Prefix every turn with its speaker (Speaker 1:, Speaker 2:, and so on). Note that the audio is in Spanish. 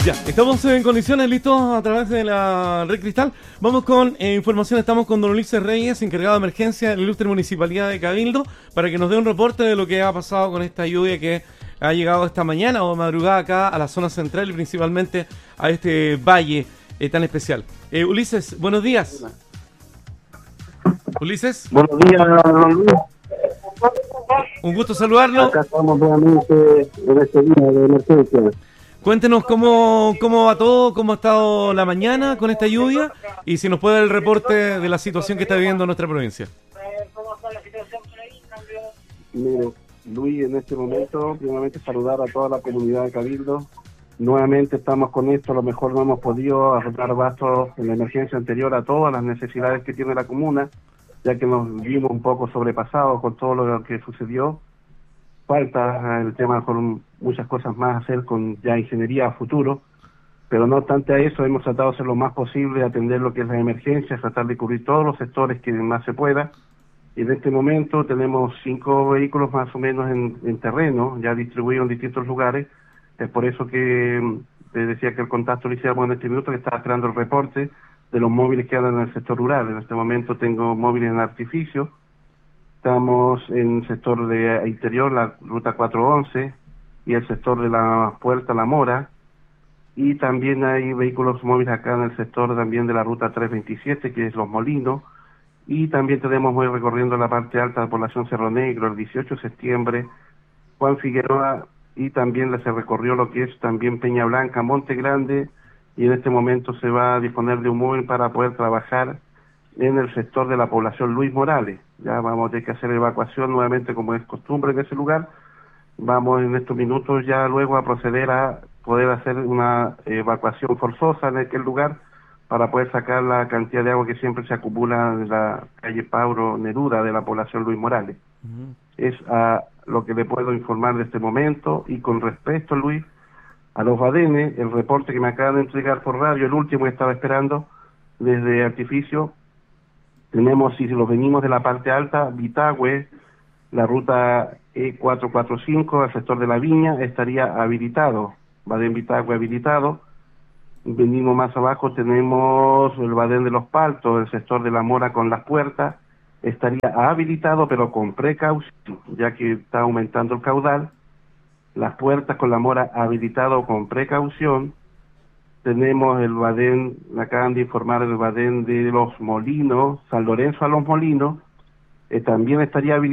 Speaker 1: Ya, estamos en condiciones, listos a través de la Red Cristal. Vamos con información, estamos con don Ulises Reyes, encargado de emergencia de la ilustre Municipalidad de Cabildo, para que nos dé un reporte de lo que ha pasado con esta lluvia que ha llegado esta mañana o madrugada acá a la zona central y principalmente a este valle tan especial. Ulises, buenos días. Ulises.
Speaker 2: Buenos días, don Luis.
Speaker 1: Un gusto saludarlo.
Speaker 2: Acá estamos nuevamente en este día de emergencia.
Speaker 1: Cuéntenos cómo va todo, cómo ha estado la mañana con esta lluvia y si nos puede dar el reporte de la situación que está viviendo nuestra provincia.
Speaker 2: Mire, Luis, en este momento, primeramente saludar a toda la comunidad de Cabildo. Nuevamente estamos con esto, a lo mejor no hemos podido arreglar bastos en la emergencia anterior a todas las necesidades que tiene la comuna, ya que nos vimos un poco sobrepasados con todo lo que sucedió. Falta el tema con muchas cosas más a hacer con ya ingeniería a futuro, pero no obstante a eso hemos tratado de hacer lo más posible, atender lo que es la emergencia, tratar de cubrir todos los sectores que más se pueda. Y en este momento tenemos 5 vehículos más o menos en terreno, ya distribuidos en distintos lugares. Es por eso que te decía que el contacto lo hiciéramos en este minuto, que estaba esperando el reporte de los móviles que andan en el sector rural. En este momento tengo móviles en artificio. Estamos en el sector de interior, la ruta 411 y el sector de la Puerta La Mora, y también hay vehículos móviles acá en el sector también de la ruta 327, que es Los Molinos, y también tenemos hoy recorriendo la parte alta de la población Cerro Negro, el 18 de septiembre, Juan Figueroa, y también se recorrió lo que es también Peña Blanca, Monte Grande, y en este momento se va a disponer de un móvil para poder trabajar en el sector de la población Luis Morales. Ya vamos a tener que hacer evacuación nuevamente como es costumbre en ese lugar. Vamos en estos minutos ya luego a proceder a poder hacer una evacuación forzosa en aquel lugar para poder sacar la cantidad de agua que siempre se acumula en la calle Pablo Neruda de la población Luis Morales. Es lo que le puedo informar de este momento. Y con respecto, Luis, a los badenes, el reporte que me acaban de entregar por radio, el último que estaba esperando desde Artificio, tenemos, si los venimos de la parte alta, Vitagüe, la ruta E445, al sector de la Viña, estaría habilitado, Badén Vitagüe habilitado. Venimos más abajo, tenemos el Badén de los Paltos, el sector de la Mora con las Puertas, estaría habilitado pero con precaución, ya que está aumentando el caudal. Las Puertas con la Mora habilitado con precaución. Tenemos el Badén, me acaban de informar, el Badén de Los Molinos, San Lorenzo a Los Molinos, también estaría habilitado